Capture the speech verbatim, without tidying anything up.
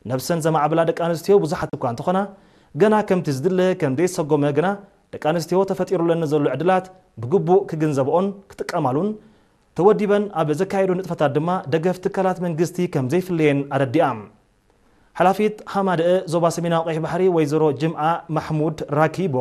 نفسن زما عبلا دق انستيو بزحت እኳ እንተኾና ገና ከምቲ ዝድለ ከም ዘይሰጎመ ገና ደቂ አንስትዮ ተፈጢሩለን ዘሎ ዕድላት ብግቡእ ክግንዘብኦን ክጥቀማሉን ተወዲበን ኣብ ዘካይዱ ንጥፈታት ድማ ደገፍ ትካላት መንግስቲ ከም ዘይፍልየን ኣረዲኣም ሓላፊት ሓማደ ዞባ ሰሜናዊ ቀይሕ ባሕሪ ወይዘሮ ጅምዓ ማሕሙድ ራኪቦ